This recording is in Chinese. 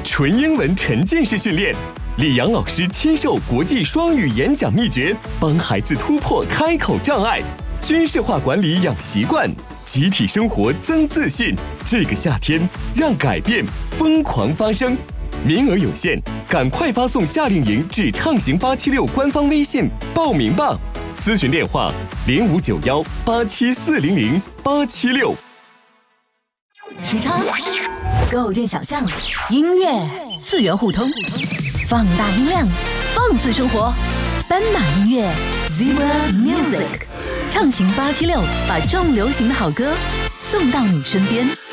纯英文沉浸式训练。李阳老师亲授国际双语演讲秘诀，帮孩子突破开口障碍。军事化管理养习惯，集体生活增自信。这个夏天，让改变疯狂发生。名额有限，赶快发送夏令营至畅行876官方微信报名吧。咨询电话059187400876。 时差，构建想象，音乐次元互通，放大音量，放肆生活。斑马音乐 Zebra Music， 畅行876，把重流行的好歌送到你身边。